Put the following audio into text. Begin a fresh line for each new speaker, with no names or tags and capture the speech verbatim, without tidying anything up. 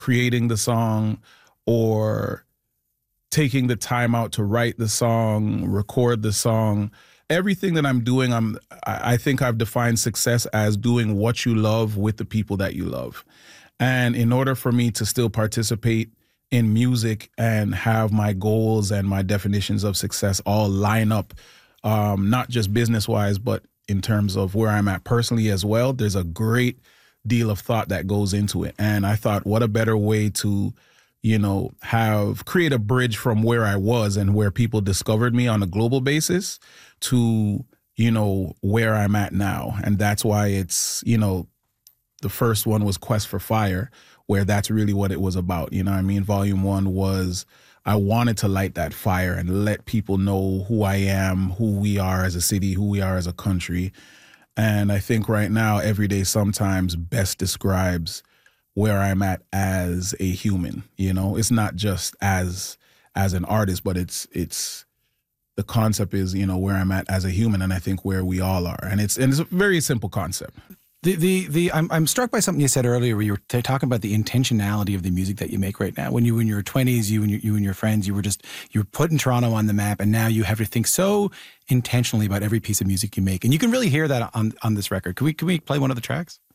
creating the song or taking the time out to write the song, record the song. Everything that I'm doing, I'm I think I've defined success as doing what you love with the people that you love. And in order for me to still participate in music and have my goals and my definitions of success all line up, um, not just business-wise, but in terms of where I'm at personally as well, there's a great deal of thought that goes into it. And I thought, what a better way to, you know, have create a bridge from where I was and where people discovered me on a global basis to, you know, where I'm at now. And that's why it's, you know, the first one was Quest for Fire, where that's really what it was about. You know what I mean? Volume one was, I wanted to light that fire and let people know who I am, who we are as a city, who we are as a country. And I think right now, Every Day Sometimes best describes where I'm at as a human. You know, it's not just as as an artist, but it's it's the concept is, you know, where I'm at as a human, and I think where we all are. And it's and it's a very simple concept.
The the the I'm I'm struck by something you said earlier, where you were t- talking about the intentionality of the music that you make right now. When you were in your twenties, you and your, you and your friends, you were just you were putting Toronto on the map, and now you have to think so intentionally about every piece of music you make, and you can really hear that on on this record. Can we can we play one of the tracks?